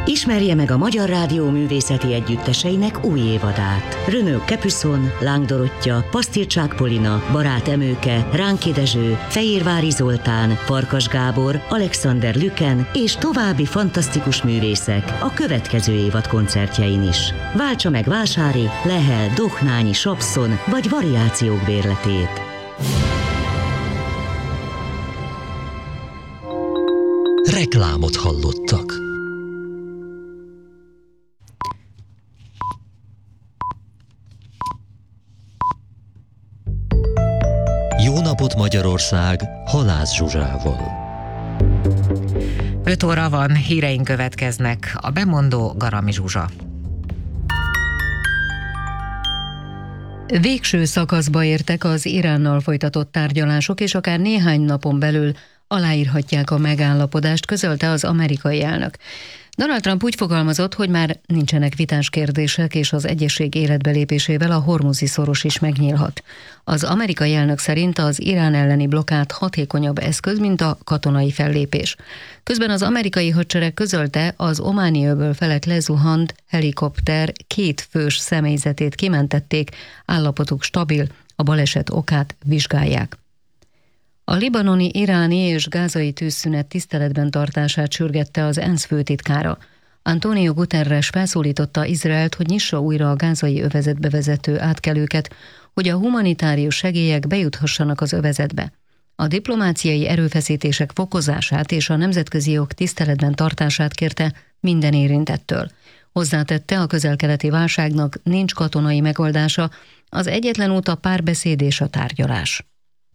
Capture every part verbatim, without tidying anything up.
Ismerje meg a Magyar Rádió művészeti együtteseinek új évadát. Renaud Capuçon, Láng Dorottya, Pasztircsák Polina, Barát Emőke, Ránki Dezső, Fehérvári Zoltán, Farkas Gábor, Alexander Lüken és további fantasztikus művészek a következő évad koncertjein is. Váltsa meg Vásári, Lehel, Dohnányi, Sapszon vagy variációk bérletét. Reklámot hallottak. Jó napot Magyarország, Halász Zsuzsával. öt óra van, híreink következnek. A bemondó Garami Zsuzsa. Végső szakaszba értek az Iránnal folytatott tárgyalások, és akár néhány napon belül aláírhatják a megállapodást, közölte az amerikai elnök. Donald Trump úgy fogalmazott, hogy már nincsenek vitás kérdések, és az egyezség életbelépésével a Hormuzi szoros is megnyílhat. Az amerikai elnök szerint az Irán elleni blokkád hatékonyabb eszköz, mint a katonai fellépés. Közben az amerikai hadsereg közölte, az Ománi-öböl felett lezuhant helikopter két fős személyzetét kimentették, állapotuk stabil, a baleset okát vizsgálják. A libanoni, iráni és gázai tűzszünet tiszteletben tartását sürgette az ENSZ főtitkára. Antonio Guterres felszólította Izraelt, hogy nyissa újra a gázai övezetbe vezető átkelőket, hogy a humanitárius segélyek bejuthassanak az övezetbe. A diplomáciai erőfeszítések fokozását és a nemzetközi jog tiszteletben tartását kérte minden érintettől. Hozzátette, a közel-keleti válságnak nincs katonai megoldása, az egyetlen út a párbeszéd és a tárgyalás.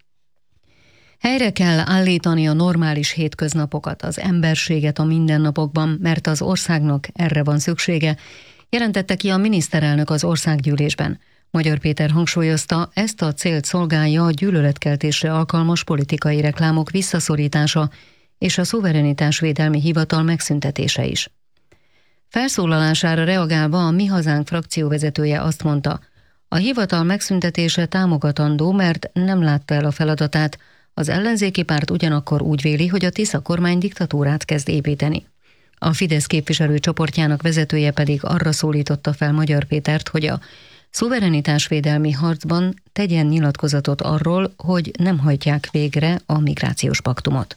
Helyre kell állítani a normális hétköznapokat, az emberséget a mindennapokban, mert az országnak erre van szüksége, jelentette ki a miniszterelnök az országgyűlésben. Magyar Péter hangsúlyozta, ezt a célt szolgálja a gyűlöletkeltésre alkalmas politikai reklámok visszaszorítása és a szuverenitásvédelmi hivatal megszüntetése is. Felszólalására reagálva a Mi Hazánk frakcióvezetője azt mondta, a hivatal megszüntetése támogatandó, mert nem látta el a feladatát. Az ellenzéki párt ugyanakkor úgy véli, hogy a Tisza kormány diktatúrát kezd építeni. A Fidesz képviselőcsoportjának vezetője pedig arra szólította fel Magyar Pétert, hogy a szuverenitásvédelmi harcban tegyen nyilatkozatot arról, hogy nem hajtják végre a migrációs paktumot.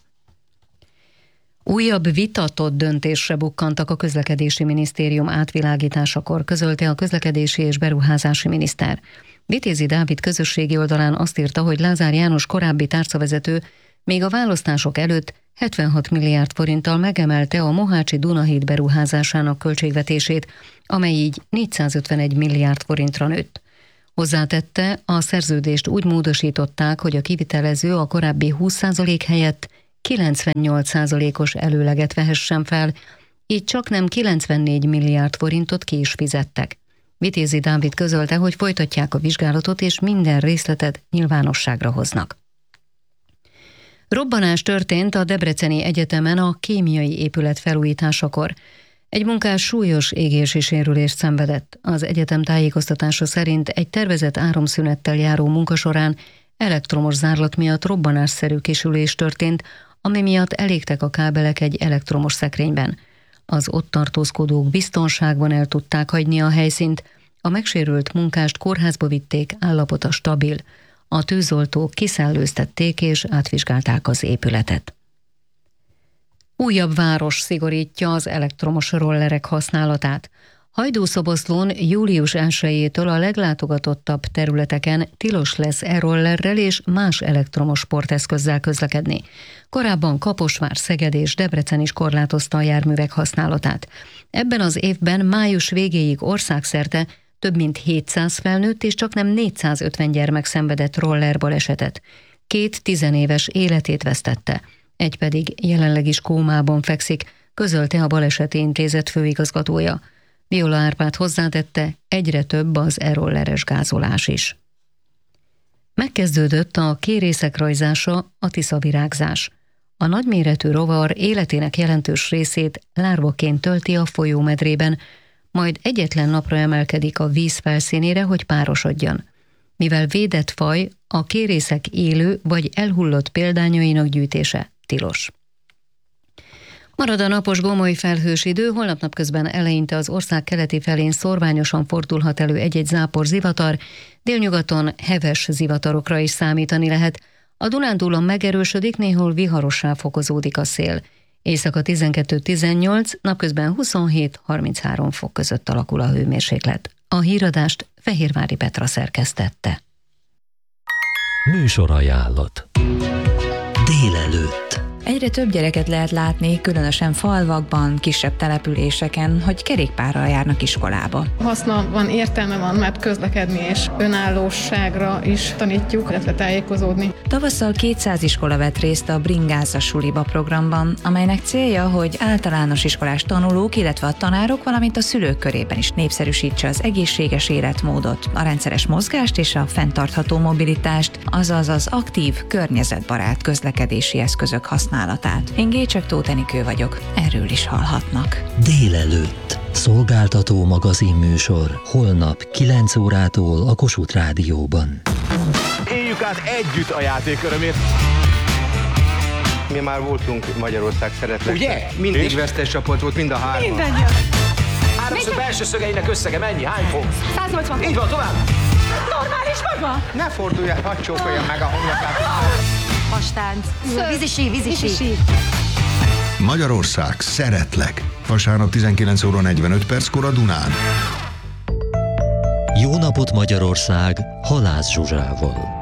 Újabb vitatott döntésre bukkantak a közlekedési minisztérium átvilágításakor, közölte a közlekedési és beruházási miniszter. Vitézi Dávid közösségi oldalán azt írta, hogy Lázár János korábbi tárcavezető még a választások előtt hetvenhat milliárd forinttal megemelte a Mohácsi Dunahíd beruházásának költségvetését, amely így négyszázötvenegy milliárd forintra nőtt. Hozzátette, a szerződést úgy módosították, hogy a kivitelező a korábbi húsz százalék helyett kilencvennyolc százalékos előleget vehessen fel, így csaknem kilencvennégy milliárd forintot ki is fizettek. Vitézi Dávid közölte, hogy folytatják a vizsgálatot, és minden részletet nyilvánosságra hoznak. Robbanás történt a Debreceni Egyetemen a kémiai épület felújításakor. Egy munkás súlyos égési sérülést szenvedett. Az egyetem tájékoztatása szerint egy tervezett áramszünettel járó munka során elektromos zárlat miatt robbanásszerű kisülés történt, ami miatt elégtek a kábelek egy elektromos szekrényben. Az ott tartózkodók biztonságban el tudták hagyni a helyszínt, a megsérült munkást kórházba vitték, állapota stabil. A tűzoltók kiszellőztették és átvizsgálták az épületet. Újabb város szigorítja az elektromos rollerek használatát. Hajdúszoboszlón július elsejétől a leglátogatottabb területeken tilos lesz e-rollerrel és más elektromos sporteszközzel közlekedni. Korábban Kaposvár, Szeged és Debrecen is korlátozta a járművek használatát. Ebben az évben május végéig országszerte több mint hétszáz felnőtt és csaknem négyszázötven gyermek szenvedett rollerbalesetet. Két tizenéves életét vesztette, egy pedig jelenleg is kómában fekszik, közölte a Baleseti Intézet főigazgatója. Viola Árpád hozzátette, egyre több az e-rolleres gázolás is. Megkezdődött a kérészek rajzása, a tiszavirágzás. A nagyméretű rovar életének jelentős részét lárvaként tölti a folyómedrében, majd egyetlen napra emelkedik a víz felszínére, hogy párosodjon. Mivel védett faj, a kérészek élő vagy elhullott példányainak gyűjtése tilos. Marad a napos gomoly felhős idő, holnap napközben eleinte az ország keleti felén szorványosan fordulhat elő egy-egy zápor zivatar, délnyugaton heves zivatarokra is számítani lehet. A Dunántúlon megerősödik, néhol viharossá fokozódik a szél. Éjszaka tizenkettő-tizennyolc, napközben huszonhét-harminchárom fok között alakul a hőmérséklet. A híradást Fehérvári Petra szerkesztette. Műsorajánlat. Délelőtt. Egyre több gyereket lehet látni, különösen falvakban, kisebb településeken, hogy kerékpárral járnak iskolába. Haszna van, értelme van, mert közlekedni és önállóságra is tanítjuk, illetve tájékozódni. Tavasszal kétszáz iskola vett részt a Bringáz a suliba programban, amelynek célja, hogy általános iskolás tanulók, illetve a tanárok, valamint a szülők körében is népszerűsítse az egészséges életmódot, a rendszeres mozgást és a fenntartható mobilitást, azaz az aktív, környezetbarát közlekedési eszközök használatát. Én Gécsek Tóth Enikő vagyok, erről is hallhatnak. Délelőtt. Szolgáltató magazinműsor. Holnap kilenc órától a Kossuth Rádióban. Éljük át együtt a játék örömét. Mi már voltunk Magyarország szeretnek. Ugye? Mindig vesztes csapat volt, mind a hárman. Mindennyian. Háromszög belső szögeinek összege mennyi? Hány fok? száznyolcvan. Így van, tovább. Normális maga? Ne forduljál, hadd csókolja meg a homlokát. Hastánc. Vízisi, vízisi. Magyarország, szeretlek. Vasárnap tizenkilenc óra negyvenöt perckor a Dunán. Jó napot Magyarország, Halász Zsuzsával.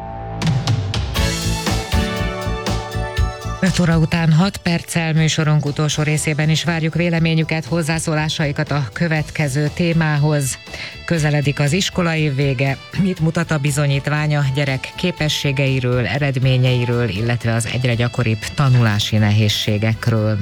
öt óra után hat perccel műsorunk utolsó részében is várjuk véleményüket, hozzászólásaikat a következő témához. Közeledik az iskolaév vége, mit mutat a bizonyítvány a gyerek képességeiről, eredményeiről, illetve az egyre gyakoribb tanulási nehézségekről.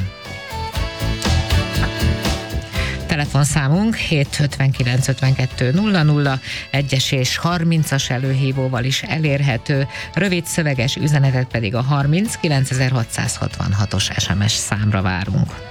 Telefonszámunk hét ötvenkilenc ötvenkettő nulla nulla, egyes és harmincas előhívóval is elérhető, rövid szöveges üzenetet pedig a harminc kilencezer-hatszázhatvanhatos es em es számra várunk.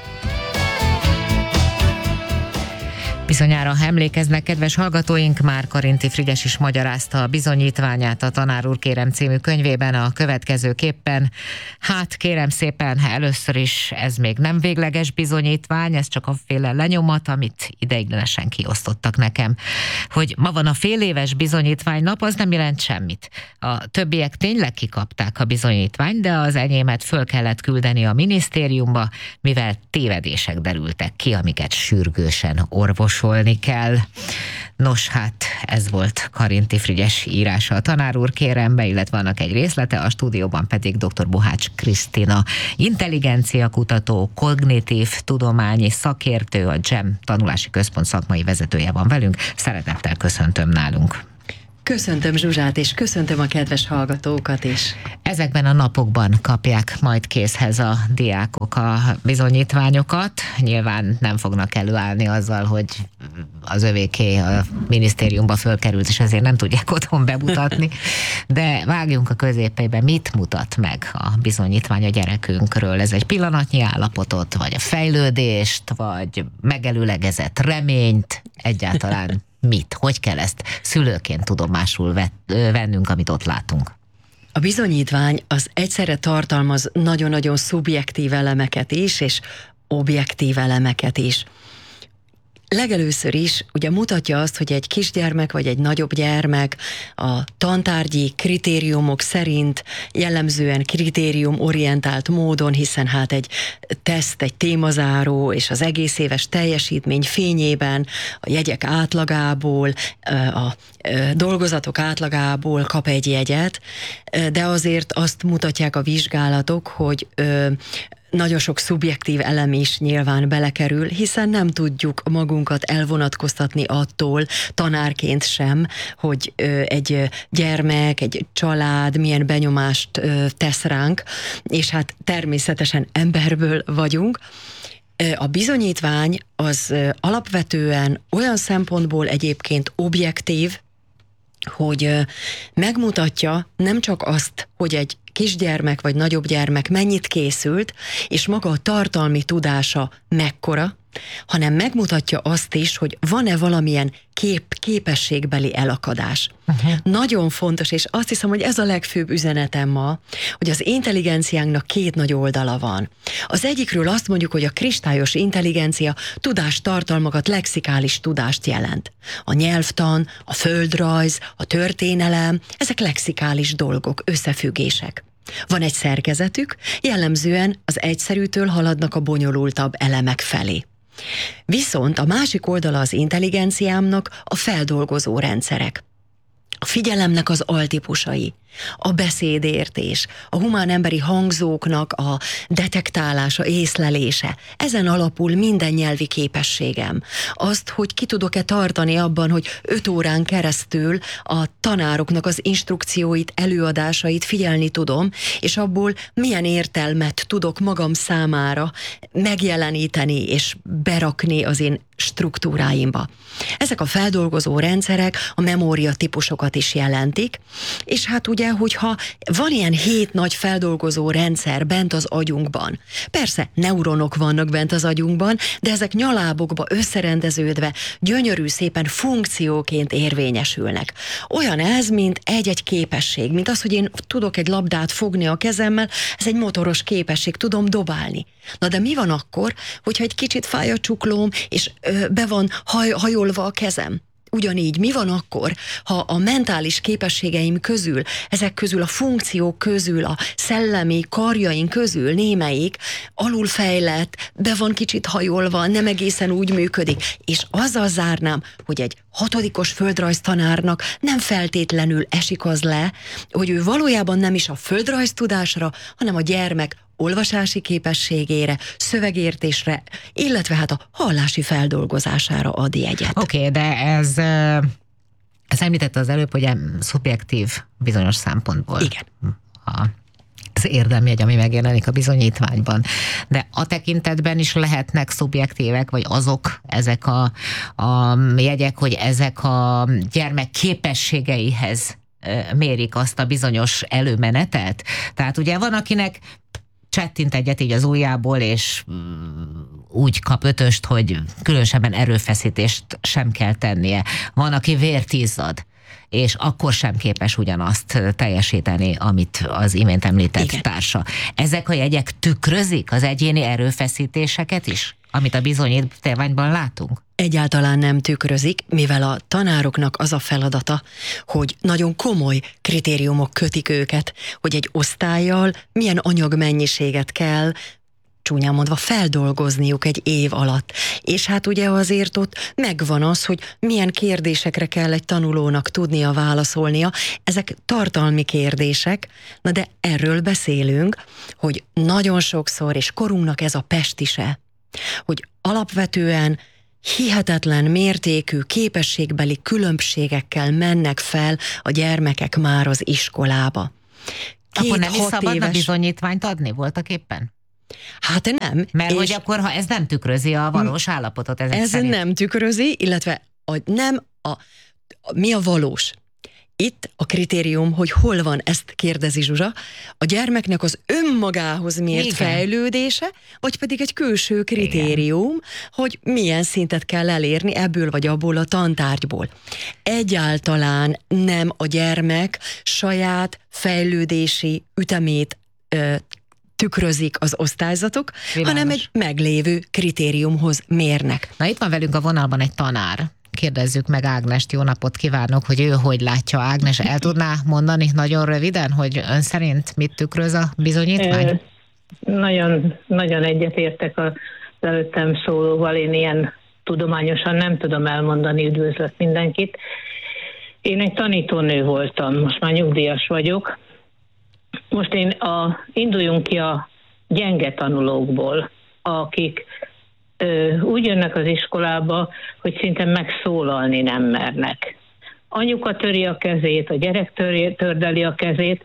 Bizonyára emlékeznek, kedves hallgatóink, már Karinti Frigyes is magyarázta a bizonyítványát a Tanár úr kérem című könyvében a következőképpen. Hát kérem szépen, először is ez még nem végleges bizonyítvány, ez csak a féle lenyomat, amit ideiglenesen kiosztottak nekem. Hogy ma van a fél éves bizonyítványnap, az nem jelent semmit. A többiek tényleg kikapták a bizonyítványt, de az enyémet föl kellett küldeni a minisztériumba, mivel tévedések derültek ki, amiket sürgősen orvos kell. Nos, hát ez volt Karinti Frigyes írása a Tanár úr kérembe, illetve annak egy részlete, a stúdióban pedig dr. Buhács Krisztina, intelligenciakutató, kognitív tudományi szakértő, a dzsem tanulási központ szakmai vezetője van velünk. Szeretettel köszöntöm nálunk. Köszöntöm Zsuzsát, és köszöntöm a kedves hallgatókat is. Ezekben a napokban kapják majd készhez a diákok a bizonyítványokat. Nyilván nem fognak előállni azzal, hogy az övéké a minisztériumba fölkerült, és ezért nem tudják otthon bemutatni. De vágjunk a középébe, mit mutat meg a bizonyítvány a gyerekünkről? Ez egy pillanatnyi állapotot, vagy a fejlődést, vagy megelőlegezett reményt, egyáltalán mit? Hogy kell ezt szülőként tudomásul vennünk, amit ott látunk? A bizonyítvány az egyszerre tartalmaz nagyon-nagyon szubjektív elemeket is, és objektív elemeket is. Legelőször is ugye mutatja azt, hogy egy kisgyermek vagy egy nagyobb gyermek a tantárgyi kritériumok szerint jellemzően kritériumorientált módon, hiszen hát egy teszt, egy témazáró és az egész éves teljesítmény fényében a jegyek átlagából, a dolgozatok átlagából kap egy jegyet, de azért azt mutatják a vizsgálatok, hogy nagyon sok szubjektív elem is nyilván belekerül, hiszen nem tudjuk magunkat elvonatkoztatni attól, tanárként sem, hogy egy gyermek, egy család milyen benyomást tesz ránk, és hát természetesen emberből vagyunk. A bizonyítvány az alapvetően olyan szempontból egyébként objektív, hogy megmutatja nem csak azt, hogy egy kisgyermek vagy nagyobb gyermek mennyit készült, és maga a tartalmi tudása mekkora, hanem megmutatja azt is, hogy van-e valamilyen kép, képességbeli elakadás. Uh-huh. Nagyon fontos, és azt hiszem, hogy ez a legfőbb üzenetem ma, hogy az intelligenciánknak két nagy oldala van. Az egyikről azt mondjuk, hogy a kristályos intelligencia tudástartalmakat, lexikális tudást jelent. A nyelvtan, a földrajz, a történelem, ezek lexikális dolgok, összefüggések. Van egy szerkezetük, jellemzően az egyszerűtől haladnak a bonyolultabb elemek felé. Viszont a másik oldala az intelligenciámnak a feldolgozó rendszerek. A figyelemnek az altípusai, a beszédértés, a humán emberi hangzóknak a detektálása, észlelése. Ezen alapul minden nyelvi képességem. Azt, hogy ki tudok-e tartani abban, hogy öt órán keresztül a tanároknak az instrukcióit, előadásait figyelni tudom, és abból milyen értelmet tudok magam számára megjeleníteni és berakni az én struktúráimba. Ezek a feldolgozó rendszerek a memória típusokat is jelentik, és hát ugye, hogyha van ilyen hét nagy feldolgozó rendszer bent az agyunkban, persze neuronok vannak bent az agyunkban, de ezek nyalábokba összerendeződve gyönyörű szépen funkcióként érvényesülnek. Olyan ez, mint egy-egy képesség, mint az, hogy én tudok egy labdát fogni a kezemmel, ez egy motoros képesség, tudom dobálni. Na de mi van akkor, hogyha egy kicsit fáj a csuklóm, és ö, be van haj, hajolva a kezem? Ugyanígy mi van akkor, ha a mentális képességeim közül, ezek közül a funkciók közül, a szellemi karjaink közül némelyik alulfejlett, be van kicsit hajolva, nem egészen úgy működik, és azzal zárnám, hogy egy hatodikos földrajztanárnak nem feltétlenül esik az le, hogy ő valójában nem is a földrajztudásra, hanem a gyermek olvasási képességére, szövegértésre, illetve hát a hallási feldolgozására ad jegyet. Oké, okay, de ez, ez említette az előbb, hogy szubjektív bizonyos szempontból. Igen. A, az érdemjegy, ami megjelenik a bizonyítványban. De a tekintetben is lehetnek szubjektívek, vagy azok ezek a, a jegyek, hogy ezek a gyermek képességeihez mérik azt a bizonyos előmenetet. Tehát ugye van, akinek csettint egyet így az ujjából, és úgy kap ötöst, hogy különösebben erőfeszítést sem kell tennie. Van, aki vért izzad, és akkor sem képes ugyanazt teljesíteni, amit az imént említett Igen. társa. Ezek a jegyek tükrözik az egyéni erőfeszítéseket is, amit a bizonyítványban látunk? Egyáltalán nem tükrözik, mivel a tanároknak az a feladata, hogy nagyon komoly kritériumok kötik őket, hogy egy osztállyal milyen anyagmennyiséget kell, csúnyán mondva, feldolgozniuk egy év alatt. És hát ugye azért ott megvan az, hogy milyen kérdésekre kell egy tanulónak tudnia válaszolnia. Ezek tartalmi kérdések, na de erről beszélünk, hogy nagyon sokszor, és korunknak ez a pestise, hogy alapvetően hihetetlen mértékű képességbeli különbségekkel mennek fel a gyermekek már az iskolába. Két, akkor nem is szabadna éves... bizonyítványt adni voltak éppen? Hát nem. Mert hogy akkor, ha ez nem tükrözi a valós állapotot, ezek ez szerint. nem tükrözi, illetve a, nem a, a, mi a valós. Itt a kritérium, hogy hol van, ezt kérdezi Zsuzsa, a gyermeknek az önmagához mért Igen. fejlődése, vagy pedig egy külső kritérium, Igen. hogy milyen szintet kell elérni ebből vagy abból a tantárgyból. Egyáltalán nem a gyermek saját fejlődési ütemét ö, tükrözik az osztályzatok, Világos. hanem egy meglévő kritériumhoz mérnek. Na itt van velünk a vonalban egy tanár. Kérdezzük meg Ágnest, jó napot kívánok, hogy ő hogy látja. Ágnes, el tudná mondani nagyon röviden, hogy ön szerint mit tükröz a bizonyítvány? Nagyon, nagyon egyetértek az előttem szólóval, én ilyen tudományosan nem tudom elmondani, üdvözlök mindenkit. Én egy tanítónő voltam, most már nyugdíjas vagyok. Most én a, induljunk ki a gyenge tanulókból, akik ö, úgy jönnek az iskolába, hogy szinte megszólalni nem mernek. Anyuka töri a kezét, a gyerek töri, tördeli a kezét,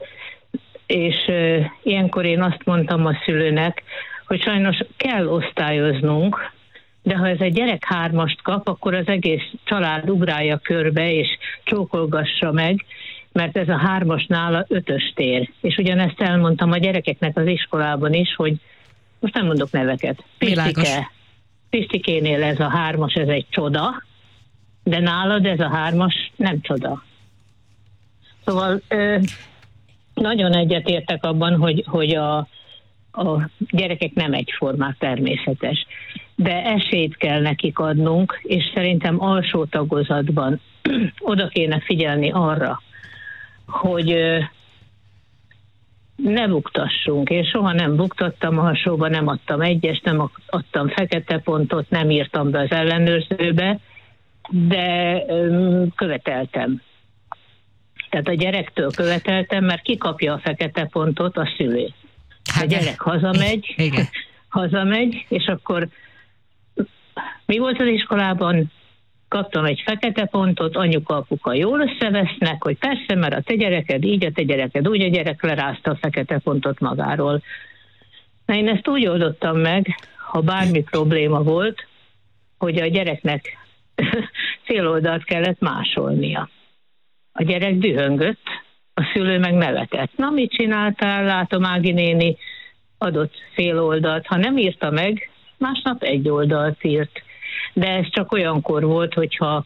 és ö, ilyenkor én azt mondtam a szülőnek, hogy sajnos kell osztályoznunk, de ha ez egy gyerek hármast kap, akkor az egész család ugrálja körbe, és csókolgassa meg, mert ez a hármas nála ötöst ér. És ugyanezt elmondtam a gyerekeknek az iskolában is, hogy most nem mondok neveket. Pistike, Pistikénél ez a hármas, ez egy csoda, de nálad ez a hármas nem csoda. Szóval ö, nagyon egyetértek abban, hogy, hogy a, a gyerekek nem egyformák, természetes. De esélyt kell nekik adnunk, és szerintem alsó tagozatban oda kéne figyelni arra, hogy ö, ne buktassunk. Én soha nem buktattam alsóba, nem adtam egyes, nem adtam fekete pontot, nem írtam be az ellenőrzőbe, de ö, követeltem. Tehát a gyerektől követeltem, mert ki kapja a fekete pontot? A szülő. A gyerek hazamegy, Igen. hazamegy, és akkor mi volt az iskolában? Kaptam egy fekete pontot, anyuka, apuka jól összevesznek, hogy persze, mert a te gyereked így, a te gyereked úgy, a gyerek lerázta a fekete pontot magáról. Na, én ezt úgy oldottam meg, ha bármi probléma volt, hogy a gyereknek féloldalt kellett másolnia. A gyerek dühöngött, a szülő meg nevetett. Na, mit csináltál? Látom, Ági néni adott fél oldalt. Ha nem írta meg, másnap egy oldalt írt. De ez csak olyankor volt, hogyha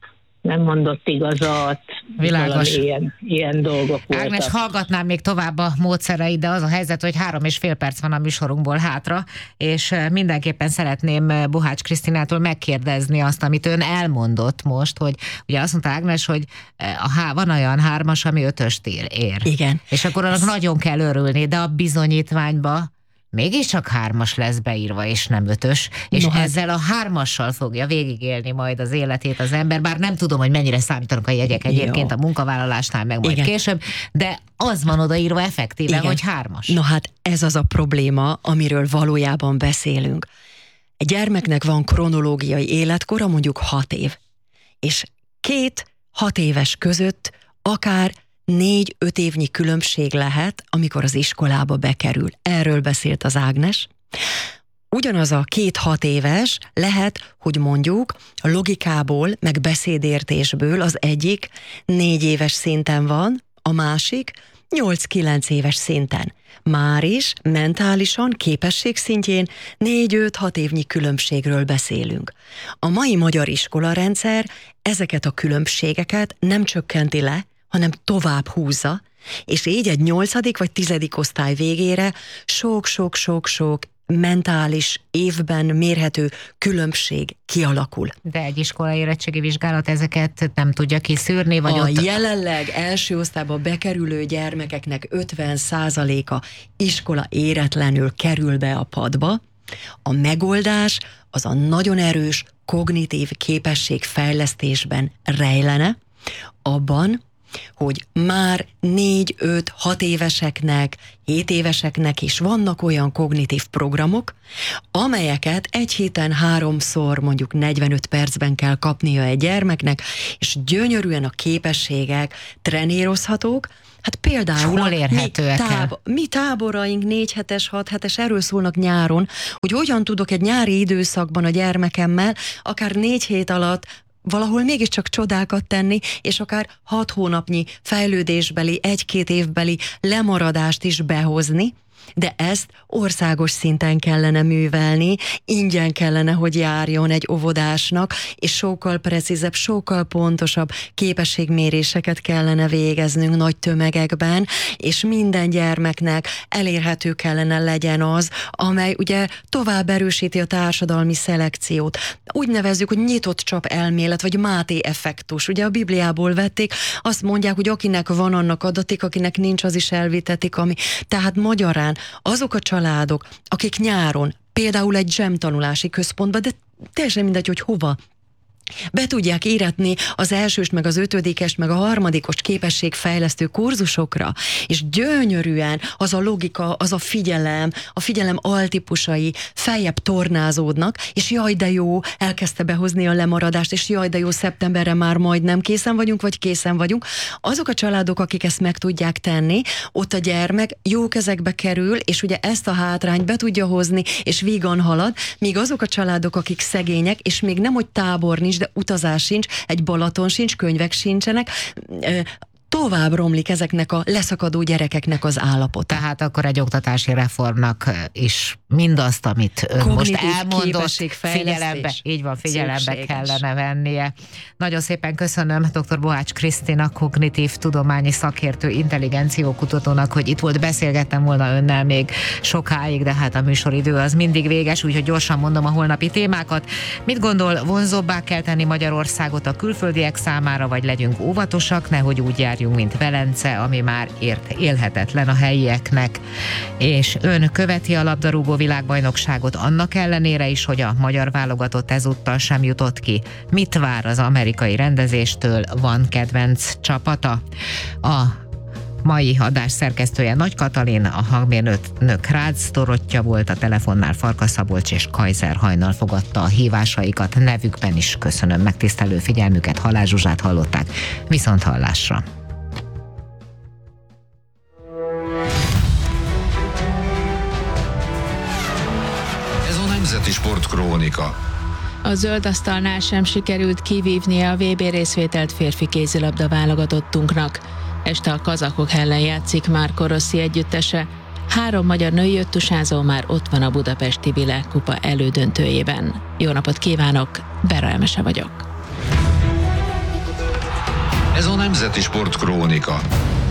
nem mondott igazat, Világos. Ilyen, ilyen dolgok voltak. Ágnes, hallgatnám még tovább a módszereid, de az a helyzet, hogy három és fél perc van a műsorunkból hátra, és mindenképpen szeretném Bohács Krisztinától megkérdezni azt, amit ön elmondott most, hogy ugye azt mondta Ágnes, hogy a há, van olyan hármas, ami ötöst ér. Igen. És akkor annak Ez... nagyon kell örülni, de a bizonyítványba mégiscsak hármas lesz beírva, és nem ötös, és no, ezzel a hármassal fogja végigélni majd az életét az ember, bár nem tudom, hogy mennyire számítanak a jegyek egyébként jó. a munkavállalásnál, meg majd Igen. később, de az van odaírva effektíven, Igen. hogy hármas. No hát ez az a probléma, amiről valójában beszélünk. Egy gyermeknek van kronológiai életkora, mondjuk hat év, és két hat éves között akár négy-öt évnyi különbség lehet, amikor az iskolába bekerül. Erről beszélt az Ágnes. Ugyanaz a két-hat éves lehet, hogy mondjuk a logikából, meg beszédértésből az egyik négy éves szinten van, a másik nyolc-kilenc éves szinten. Már is mentálisan, képesség szintjén négy-öt-hat évnyi különbségről beszélünk. A mai magyar iskolarendszer ezeket a különbségeket nem csökkenti le, hanem tovább húzza, és így egy nyolcadik vagy tizedik osztály végére sok-sok-sok-sok mentális évben mérhető különbség kialakul. De egy iskola érettségi vizsgálat ezeket nem tudja kiszűrni? Vagy a ott... jelenleg első osztályba bekerülő gyermekeknek ötven százaléka iskola éretlenül kerül be a padba. A megoldás az a nagyon erős kognitív képességfejlesztésben rejlene, abban, hogy már négy-öt-hat éveseknek, hét éveseknek is vannak olyan kognitív programok, amelyeket egy héten háromszor, mondjuk negyvenöt percben kell kapnia egy gyermeknek, és gyönyörűen a képességek trenírozhatók. Hát például hol érhetőek mi, táb- mi táboraink négy hetes, hat hetes erről szólnak nyáron, hogy hogyan tudok egy nyári időszakban a gyermekemmel akár négy hét alatt valahol mégiscsak csodákat tenni, és akár hat hónapnyi fejlődésbeli, egy-két évbeli lemaradást is behozni, de ezt országos szinten kellene művelni, ingyen kellene, hogy járjon egy óvodásnak, és sokkal precízebb, sokkal pontosabb képességméréseket kellene végeznünk nagy tömegekben, és minden gyermeknek elérhető kellene legyen az, amely ugye tovább erősíti a társadalmi szelekciót. Úgy nevezzük, hogy nyitott csap elmélet, vagy Máté effektus. Ugye a Bibliából vették, azt mondják, hogy akinek van, annak adatik, akinek nincs, az is elvitetik, ami. Tehát magyarán azok a családok, akik nyáron például egy zsemtanulási központba, de teljesen mindegy, hogy hova, be tudják íratni az elsőst, meg az ötödikest, meg a harmadikost képességfejlesztő kurzusokra, és gyönyörűen az a logika, az a figyelem, a figyelem altípusai feljebb tornázódnak, és jaj, de jó, elkezdte behozni a lemaradást, és jaj, de jó, szeptemberre már majdnem készen vagyunk, vagy készen vagyunk. Azok a családok, akik ezt meg tudják tenni, ott a gyermek jó kezekbe kerül, és ugye ezt a hátrányt be tudja hozni, és vígan halad, míg azok a családok, akik szegények, és még nem, hogy tábor nincs, de utazás sincs, egy Balaton sincs, könyvek sincsenek, tovább romlik ezeknek a leszakadó gyerekeknek az állapota. Tehát akkor egy oktatási reformnak is mindazt, amit ön most elmondott, figyelembe, így van, figyelembe szükséges. Kellene vennie. Nagyon szépen köszönöm dr. Bohács Krisztina, kognitív tudományi szakértő, intelligenciókutatónak, hogy itt volt, beszélgettem volna önnel még sokáig, de hát a műsoridő az mindig véges, úgyhogy gyorsan mondom a holnapi témákat. Mit gondol, vonzóbbá kell tenni Magyarországot a külföldiek számára, vagy legyünk óvatosak, nehogy úgy járjunk, mint Velence, ami már ért élhetetlen a helyieknek. És ön követi a labdarúgó világbajnokságot annak ellenére is, hogy a magyar válogatott ezúttal sem jutott ki. Mit vár az amerikai rendezéstől? Van kedvenc csapata? A mai adás szerkesztője Nagy Katalin, a hangmérnök Rácz Dorottya volt, a telefonnál Farkas Szabolcs és Kajzer Hajnal fogadta a hívásaikat. Nevükben is köszönöm megtisztelő figyelmüket, Halász Zsuzsát hallották. Viszont hallásra! Ez a Nemzeti Sport Krónika. A zöld asztalnál sem sikerült kivívnia a vé bé részvételt férfi kézilabda válogatottunknak. Este a kazakok ellen játszik Marco Rossi együttese. Három magyar női öttusázó már ott van a budapesti világkupa elődöntőjében. Jó napot kívánok, Bera Emese vagyok. Ez a Nemzeti Sport Krónika.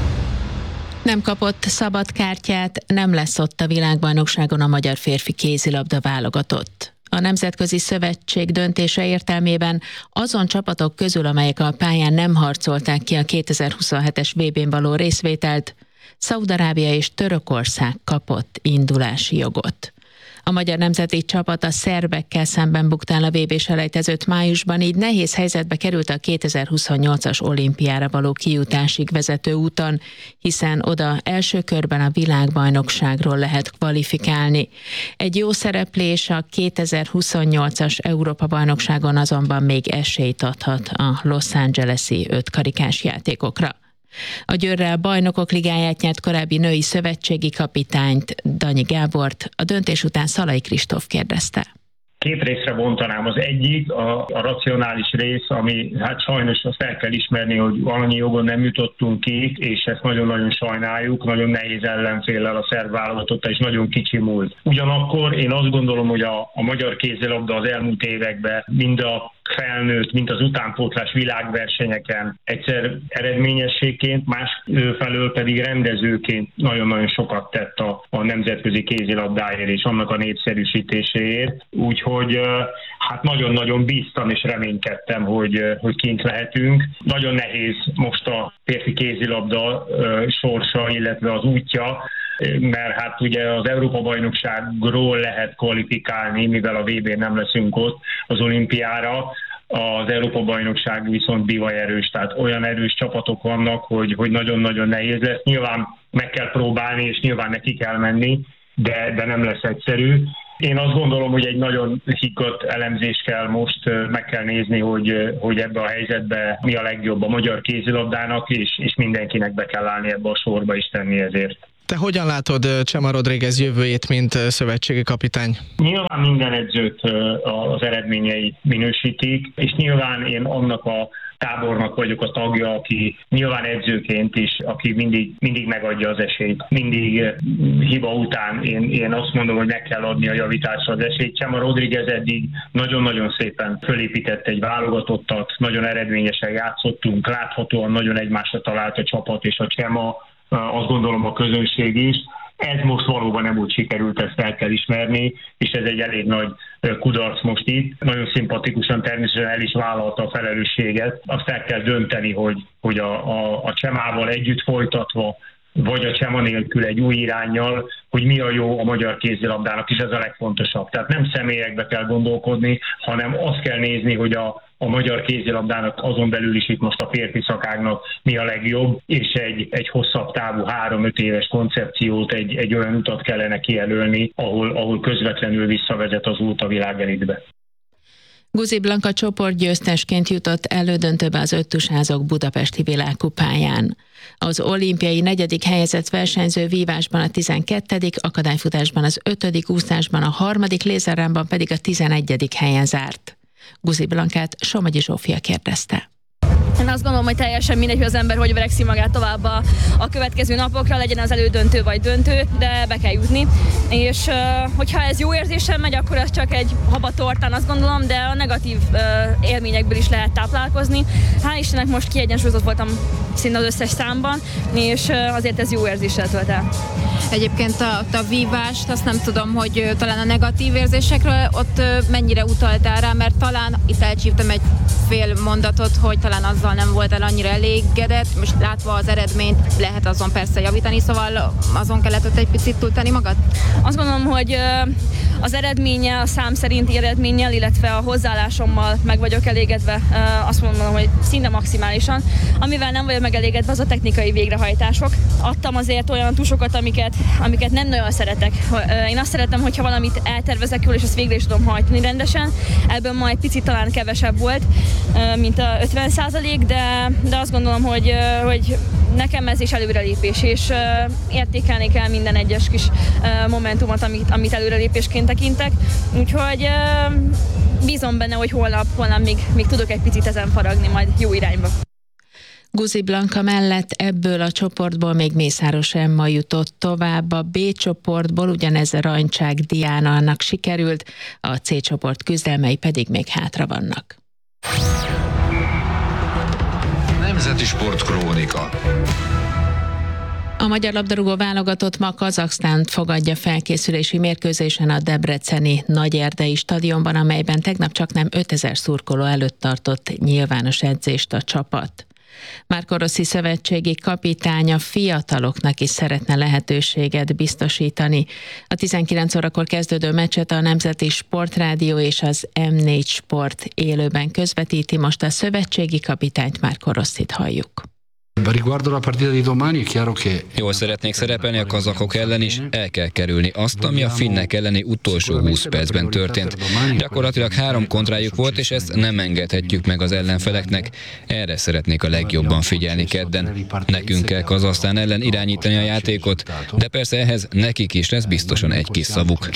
Nem kapott szabad kártyát, nem lesz ott a világbajnokságon a magyar férfi kézilabda válogatott. A Nemzetközi Szövetség döntése értelmében azon csapatok közül, amelyek a pályán nem harcolták ki a kétezer-huszonhetes vé bén való részvételt, Szaúd-Arábia és Törökország kapott indulási jogot. A magyar nemzeti csapat a szerbekkel szemben bukta el a vé bé selejtezőt májusban, így nehéz helyzetbe került a kétezer-huszonnyolcas olimpiára való kijutásig vezető úton, hiszen oda első körben a világbajnokságról lehet kvalifikálni. Egy jó szereplés a kétezer-huszonnyolcas Európa-bajnokságon azonban még esélyt adhat a Los Angeles-i ötkarikás játékokra. A Győrrel Bajnokok Ligáját nyert korábbi női szövetségi kapitányt, Danyi Gábort, a döntés után Szalai Kristóf kérdezte. Két részre bontanám. Az egyik a, a racionális rész, ami hát sajnos azt el kell ismerni, hogy annyi jogon nem jutottunk ki, és ezt nagyon-nagyon sajnáljuk, nagyon nehéz ellenféllel a szerb válogatotta, és nagyon kicsi múlt. Ugyanakkor én azt gondolom, hogy a, a magyar kézilabda az elmúlt években mind a felnőtt, mint az utánpótlás világversenyeken egyszer eredményességként, másfelől pedig rendezőként nagyon-nagyon sokat tett a, a nemzetközi kézilabdáért és annak a népszerűsítéséért. Úgyhogy hát nagyon-nagyon bíztam és reménykedtem, hogy, hogy kint lehetünk. Nagyon nehéz most a férfi kézilabda sorsa, illetve az útja, mert hát ugye az Európa-bajnokságról lehet kvalifikálni, mivel a vé bén nem leszünk ott az olimpiára, az Európa-bajnokság viszont bivaj erős, tehát olyan erős csapatok vannak, hogy, hogy nagyon-nagyon nehéz lesz. Nyilván meg kell próbálni, és nyilván neki kell menni, de, de nem lesz egyszerű. Én azt gondolom, hogy egy nagyon higgadt elemzés kell most, meg kell nézni, hogy, hogy ebbe a helyzetbe mi a legjobb a magyar kézilabdának, és, és mindenkinek be kell állni ebbe a sorba is tenni ezért. Te hogyan látod Csema Rodríguez jövőjét, mint szövetségi kapitány? Nyilván minden edzőt az eredményei minősítik, és nyilván én annak a tábornak vagyok a tagja, aki nyilván edzőként is, aki mindig, mindig megadja az esélyt. Mindig hiba után én, én azt mondom, hogy meg kell adni a javításra az esélyt. Csema Rodríguez eddig nagyon-nagyon szépen fölépített egy válogatottat, nagyon eredményesen játszottunk, láthatóan nagyon egymásra talált a csapat és a Csema, azt gondolom a közönség is. Ez most valóban nem úgy sikerült, ezt el kell ismerni, és ez egy elég nagy kudarc most itt. Nagyon szimpatikusan természetesen el is vállalta a felelősséget. Azt el kell dönteni, hogy, hogy a, a, a Csemával együtt folytatva, vagy a Csema nélkül egy új iránnyal, hogy mi a jó a magyar kézilabdának, és ez a legfontosabb. Tehát nem személyekbe kell gondolkodni, hanem azt kell nézni, hogy a a magyar kézilabdának azon belül is itt most a férfi szakágnak mi a legjobb, és egy, egy hosszabb távú három-öt éves koncepciót, egy, egy olyan utat kellene kijelölni, ahol, ahol közvetlenül visszavezet az út a világelitbe. Guzi Blanka csoportgyőztesként jutott elődöntőbe az öttusázok budapesti világkupáján. Az olimpiai negyedik helyezett versenyző vívásban a tizenkettedik, akadályfutásban az ötödik, úszásban a harmadik, lézerrámban pedig a tizenegyedik helyen zárt. Guzi Blankát Somogyi Zsófia kérdezte. Én azt gondolom, hogy teljesen mindegy, hogy az ember hogy verekszi magát tovább a, a következő napokra, legyen az elődöntő vagy döntő, de be kell jutni. És uh, hogyha ez jó érzéssel megy, akkor ez csak egy habatortán, azt gondolom, de a negatív uh, élményekből is lehet táplálkozni. Hál' Istennek most kiegyensúlyozott voltam szinte az összes számban, és uh, azért ez jó érzéssel tölt el. Egyébként a, a vívást, azt nem tudom, hogy uh, talán a negatív érzésekről ott uh, mennyire utaltál rá, mert talán itt elcsíptem egy fél mondatot, hogy talán azzal nem voltál annyira elégedett, most látva az eredményt lehet azon persze javítani, szóval azon kellett ott egy picit túltenni magad? Azt gondolom, hogy az eredménnyel, a szám szerinti eredménnyel, illetve a hozzáállásommal meg vagyok elégedve, azt mondom, hogy szinte maximálisan. Amivel nem vagyok megelégedve, az a technikai végrehajtások. Adtam azért olyan tusokat, amiket, amiket nem nagyon szeretek. Én azt szeretem, hogyha valamit eltervezek jól, és azt végre is tudom hajtani rendesen. Ebből ma egy picit talán kevesebb volt, mint a ötven százalék, de, de azt gondolom, hogy, hogy nekem ez is előrelépés, és értékelni kell minden egyes kis momentumot, amit, amit előrelépésként tekintek. Úgyhogy bízom benne, hogy holnap, holnap még, még tudok egy picit ezen faragni majd jó irányba. Guzi Blanka mellett ebből a csoportból még Mészáros Emma jutott tovább. A B csoportból ugyanez a Rancsák Diana annak sikerült, a C csoport küzdelmei pedig még hátra vannak. Nemzeti Sportkrónika. A magyar labdarúgó válogatott ma Kazaksztánt fogadja felkészülési mérkőzésen a debreceni Nagyerdei stadionban, amelyben tegnap csaknem ötezer szurkoló előtt tartott nyilvános edzést a csapat. Márko Rossi szövetségi kapitány a fiataloknak is szeretne lehetőséget biztosítani. A tizenkilenc órakor kezdődő meccset a Nemzeti Sportrádió és az M négy Sport élőben közvetíti. Most a szövetségi kapitányt, Márko Rossit halljuk. Jól szeretnék szerepelni a kazakok ellen is, el kell kerülni azt, ami a finnek elleni utolsó húsz percben történt. Gyakorlatilag három kontrájuk volt, és ezt nem engedhetjük meg az ellenfeleknek. Erre szeretnék a legjobban figyelni kedden. Nekünk kell Kazahsztán ellen irányítani a játékot, de persze ehhez nekik is lesz biztosan egy kis szavuk.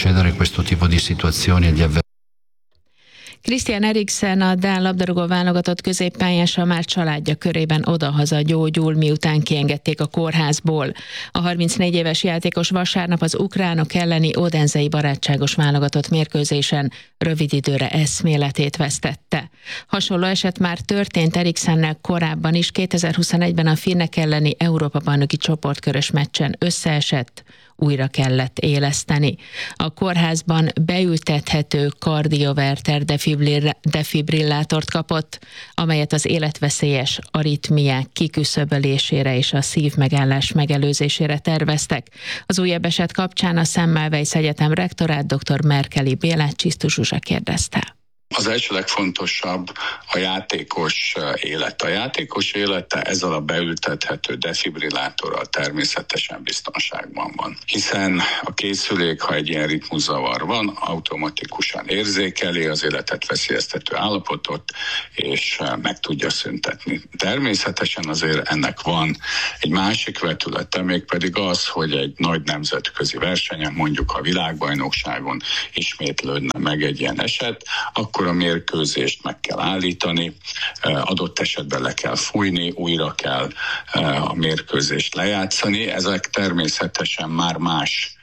Christian Eriksen, a dán labdarúgó válogatott középpályása már családja körében odahaza gyógyul, miután kiengedték a kórházból. A harmincnégy éves játékos vasárnap az ukránok elleni odenzei barátságos válogatott mérkőzésen rövid időre eszméletét vesztette. Hasonló eset már történt Eriksennel korábban is, kétezer-huszonegyben a finnek elleni Európa-bajnoki csoportkörös meccsen összeesett, újra kellett éleszteni. A kórházban beültethető kardioverter defibrillátort kapott, amelyet az életveszélyes aritmiák kiküszöbölésére és a szívmegállás megelőzésére terveztek. Az újabb eset kapcsán a Semmelweis Egyetem rektorát, dr. Merkeli Bélát Csisztus Zsuzsa kérdezte. Az első legfontosabb a játékos élet. A játékos élete ezzel a beültethető defibrillátorral természetesen biztonságban van. Hiszen a készülék, ha egy ilyen ritmuszavar van, automatikusan érzékeli az életet veszélyeztető állapotot, és meg tudja szüntetni. Természetesen azért ennek van egy másik vetülete, mégpedig az, hogy egy nagy nemzetközi versenyen, mondjuk a világbajnokságon ismétlődne meg egy ilyen eset, akkor a mérkőzést meg kell állítani, adott esetben le kell fújni, újra kell a mérkőzést lejátszani. Ezek természetesen már más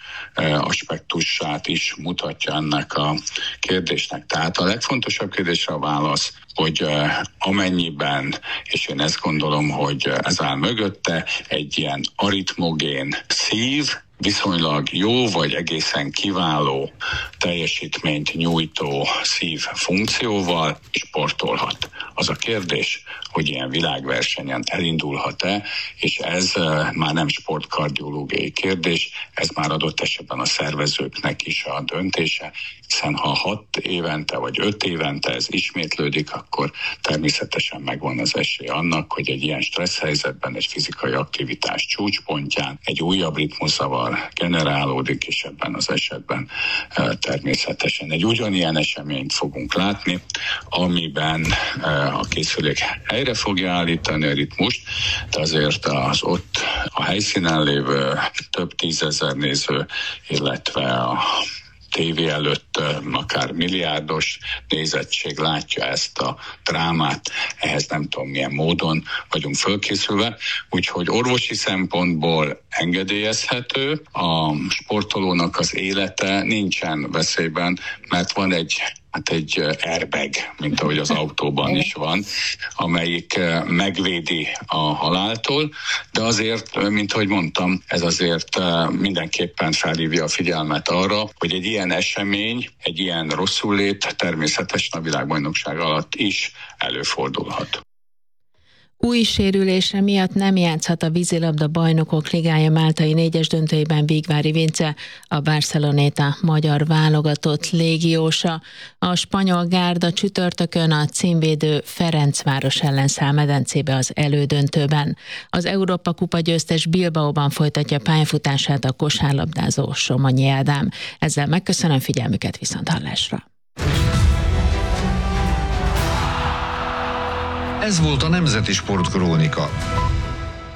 aspektusát is mutatja ennek a kérdésnek. Tehát a legfontosabb kérdésre a válasz, hogy amennyiben, és én ezt gondolom, hogy ez áll mögötte, egy ilyen aritmogén szív, viszonylag jó vagy egészen kiváló teljesítményt nyújtó szívfunkcióval sportolhat. Az a kérdés, hogy ilyen világversenyen elindulhat-e, és ez már nem sportkardiológiai kérdés, ez már adott esetben a szervezőknek is a döntése, hiszen ha hat évente vagy öt évente ez ismétlődik, akkor természetesen megvan az esély annak, hogy egy ilyen stressz helyzetben, egy fizikai aktivitás csúcspontján egy újabb ritmuszavar generálódik, és ebben az esetben természetesen egy ugyanilyen eseményt fogunk látni, amiben a készülék helyre fogja állítani a ritmust, de azért az ott a helyszínen lévő több tízezer néző, illetve a tévé előtt akár milliárdos nézettség látja ezt a drámát, ehhez nem tudom milyen módon vagyunk fölkészülve, úgyhogy orvosi szempontból engedélyezhető, a sportolónak az élete nincsen veszélyben, mert van egy hát egy airbag, mint ahogy az autóban is van, amelyik megvédi a haláltól, de azért, mint ahogy mondtam, ez azért mindenképpen felhívja a figyelmet arra, hogy egy ilyen esemény, egy ilyen rosszulét természetesen a világbajnokság alatt is előfordulhat. Új sérülése miatt nem játszhat a vízilabda bajnokok ligája máltai négyes döntőjében Vigvári Vince, a Barceloneta magyar válogatott légiósa. A spanyol gárda csütörtökön a címvédő Ferencváros ellen száll medencébe az elődöntőben. Az Európa Kupa győztes Bilbaóban folytatja pályafutását a kosárlabdázó Somonyi Ádám. Ezzel megköszönöm figyelmüket, viszonthallásra. Ez volt a Nemzeti Sportkrónika.